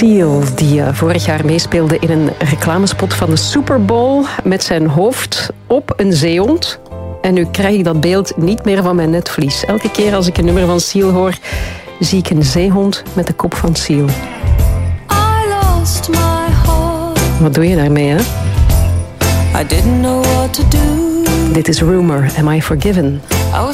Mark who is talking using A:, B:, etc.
A: Seal, die vorig jaar meespeelde in een reclamespot van de Super Bowl met zijn hoofd op een zeehond. En nu krijg ik dat beeld niet meer van mijn netvlies. Elke keer als ik een nummer van Seal hoor, zie ik een zeehond met de kop van Seal. Wat doe je daarmee, hè?
B: I didn't know what to do.
A: Dit is Rumor, Am I Forgiven?